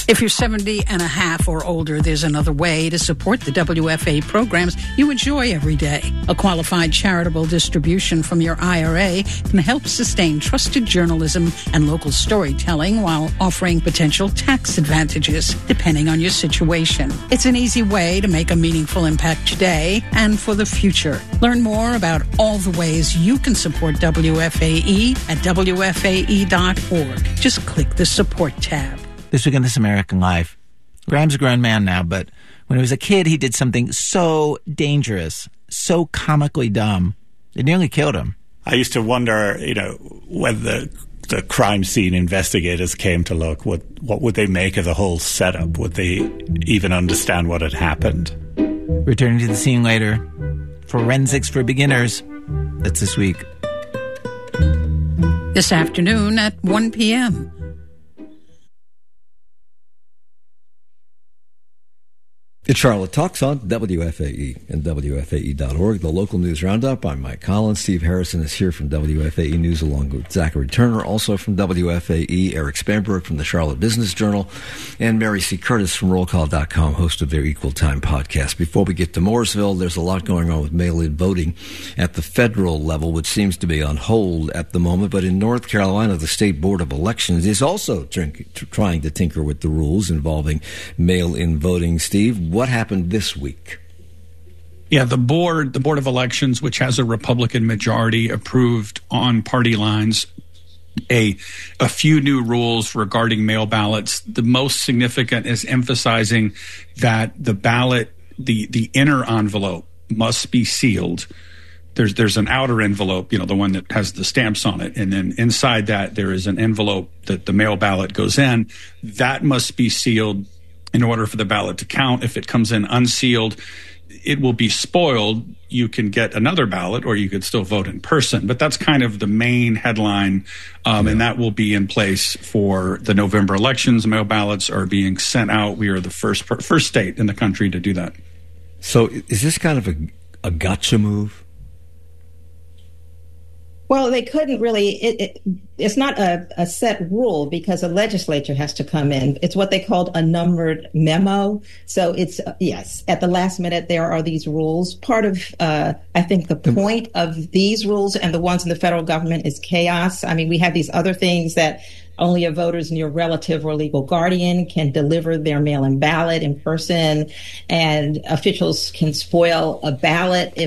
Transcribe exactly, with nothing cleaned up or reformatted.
If you're seventy and a half or older, there's another way to support the W F A programs you enjoy every day. A qualified charitable distribution from your I R A can help sustain trusted journalism and local storytelling while offering potential tax advantages, depending on your situation. It's an easy way to make a meaningful impact today and for the future. Learn more about all the ways you can support W F A E at W F A E dot org. Just click the support tab. This week on This American Life, Graham's a grown man now, but when he was a kid, he did something so dangerous, so comically dumb, it nearly killed him. I used to wonder, you know, when the the crime scene investigators came to look, what what would they make of the whole setup? Would they even understand what had happened? Returning to the scene later, Forensics for Beginners. That's this week. This afternoon at one p.m. It's Charlotte Talks on W F A E and W F A E dot org, the local news roundup. I'm Mike Collins. Steve Harrison is here from W F A E News along with Zachary Turner, also from W F A E, Eric Spanberg from the Charlotte Business Journal, and Mary C. Curtis from roll call dot com, host of their Equal Time podcast. Before we get to Mooresville, there's a lot going on with mail-in voting at the federal level, which seems to be on hold at the moment. But in North Carolina, the State Board of Elections is also tr- trying to tinker with the rules involving mail-in voting. Steve, what happened this week? Yeah, the board, the Board of Elections, which has a Republican majority, approved on party lines a a few new rules regarding mail ballots. The most significant is emphasizing that the ballot, the the inner envelope must be sealed. There's there's an outer envelope, you know, the one that has the stamps on it, and then inside that there is an envelope that the mail ballot goes in. That must be sealed in order for the ballot to count. If it comes in unsealed, it will be spoiled. You can get another ballot, or you could still vote in person. But that's kind of the main headline, um, yeah. and that will be in place for the November elections. Mail ballots are being sent out. We are the first first state in the country to do that. So is this kind of a, a gotcha move? Well, they couldn't really, it, it, it's not a, a set rule because the legislature has to come in. It's what they called a numbered memo. So it's, uh, yes, at the last minute, there are these rules. Part of, uh, I think the point of these rules and the ones in the federal government is chaos. I mean, we have these other things that only a voter's near relative or legal guardian can deliver their mail-in ballot in person, and officials can spoil a ballot if